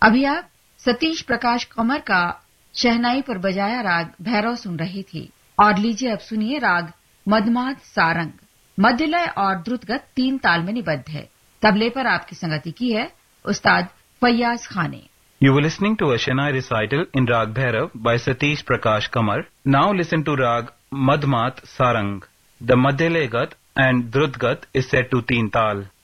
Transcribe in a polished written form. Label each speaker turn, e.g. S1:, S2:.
S1: अभी आप सतीश प्रकाश कमर का शहनाई पर बजाया राग भैरव सुन रही थी। और लीजिए अब सुनिए राग मधमाद सारंग। मध्यलय और द्रुतगत 3 ताल में निबद्ध है। तबले पर आपकी संगति की है उस्ताद फैयाज खान ने।
S2: You were listening to a Shehnai recital in Rag Bhairav by Satish Prakash Kamar. Now listen to Rag Madhmat Sarang. The Madhyalay Gat and Drutgat is set to 3 Tal.